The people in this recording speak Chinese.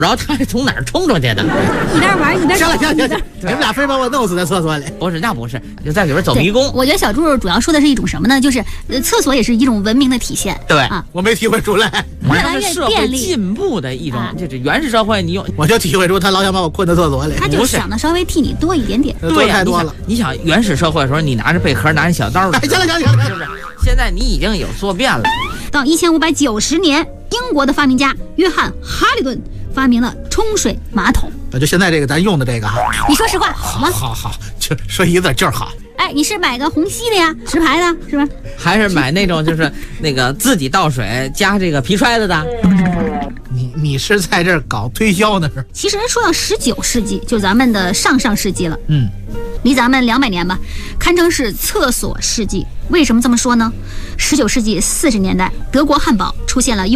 然后他是从哪儿冲出去的？ 一边玩一边行了，你们俩非把我弄死在厕所里。 不是，那不是，就在里边走迷宫。 我觉得小猪主要说的是一种什么呢？就是厕所也是一种文明的体现。 对啊， 我没体会出来。 越来越社会便利进步的一种，就是原始社会，你有我就体会出他老想把我困在厕所里。 他就想的稍微替你多一点点。 多太多了。 你想原始社会的时候，你拿着贝壳，拿着小刀的。 行了， 是不是？现在你已经有坐便了。 到1590年，英国的发明家约翰哈里顿发明了冲水马桶。 就现在这个咱用的这个哈。 你说实话好吗？ 好，就说一个字就是好。 哎，你是买个虹吸的呀，石牌的是吧？ 还是买那种就是那个自己倒水加这个皮揣子的？ 你是在这儿搞推销呢是？ 其实说到19世纪，就咱们的上世纪了，离咱们200年吧，堪称是厕所世纪。为什么这么说呢？19世纪40年代，德国汉堡出现了